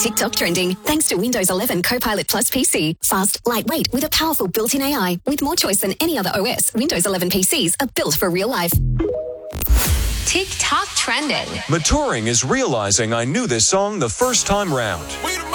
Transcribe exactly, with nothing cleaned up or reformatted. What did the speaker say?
TikTok trending thanks to Windows eleven Copilot Plus P C. Fast, lightweight, with a powerful built-in A I. With more choice than any other O S, Windows eleven P Cs are built for real life. TikTok trending. Maturing is realizing I knew this song the first time round.